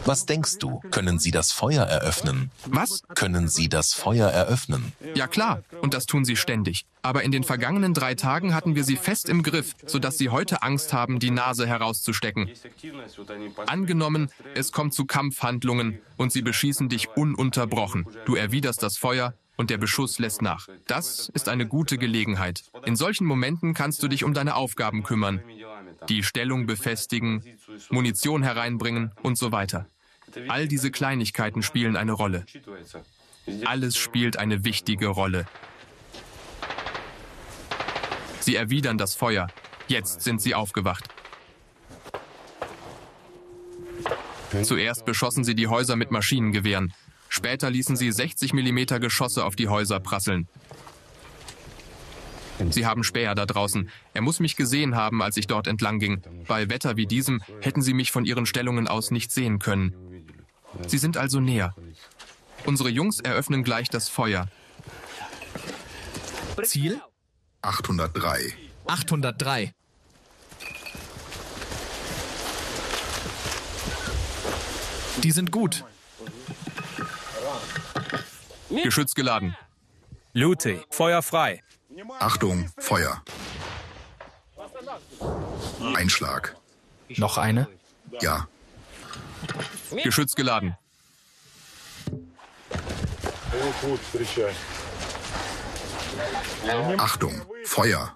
Was denkst du? Können Sie das Feuer eröffnen? Was? Können Sie das Feuer eröffnen? Ja klar, und das tun sie ständig. Aber in den vergangenen 3 Tagen hatten wir sie fest im Griff, sodass sie heute Angst haben, die Nase herauszustecken. Angenommen, es kommt zu Kampfhandlungen und sie beschießen dich ununterbrochen. Du erwiderst das Feuer und der Beschuss lässt nach. Das ist eine gute Gelegenheit. In solchen Momenten kannst du dich um deine Aufgaben kümmern. Die Stellung befestigen, Munition hereinbringen und so weiter. All diese Kleinigkeiten spielen eine Rolle. Alles spielt eine wichtige Rolle. Sie erwidern das Feuer. Jetzt sind sie aufgewacht. Zuerst beschossen sie die Häuser mit Maschinengewehren. Später ließen sie 60 mm Geschosse auf die Häuser prasseln. Sie haben Späher da draußen. Er muss mich gesehen haben, als ich dort entlang ging. Bei Wetter wie diesem hätten sie mich von ihren Stellungen aus nicht sehen können. Sie sind also näher. Unsere Jungs eröffnen gleich das Feuer. Ziel? 803. 803. Die sind gut. Geschütz geladen. Lute, Feuer frei. Achtung, Feuer. Einschlag. Noch eine? Ja. Geschütz geladen. Achtung, Feuer.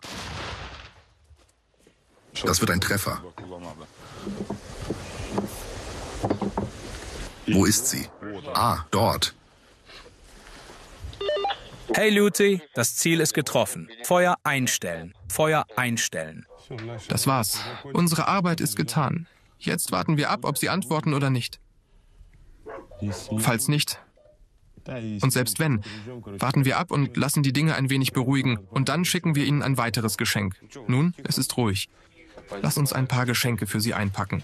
Das wird ein Treffer. Wo ist sie? Ah, dort. Hey Lute, das Ziel ist getroffen. Feuer einstellen. Feuer einstellen. Das war's. Unsere Arbeit ist getan. Jetzt warten wir ab, ob sie antworten oder nicht. Falls nicht, und selbst wenn, warten wir ab und lassen die Dinge ein wenig beruhigen und dann schicken wir ihnen ein weiteres Geschenk. Nun, es ist ruhig. Lass uns ein paar Geschenke für sie einpacken.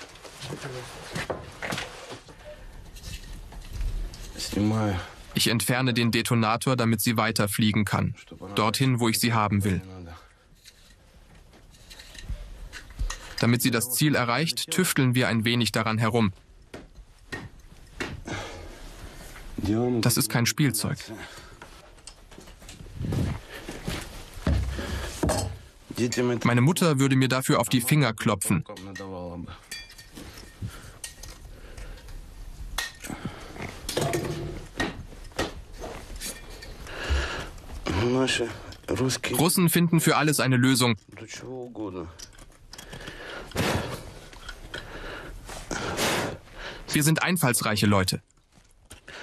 Ich entferne den Detonator, damit sie weiterfliegen kann. Dorthin, wo ich sie haben will. Damit sie das Ziel erreicht, tüfteln wir ein wenig daran herum. Das ist kein Spielzeug. Meine Mutter würde mir dafür auf die Finger klopfen. Russen finden für alles eine Lösung. Wir sind einfallsreiche Leute.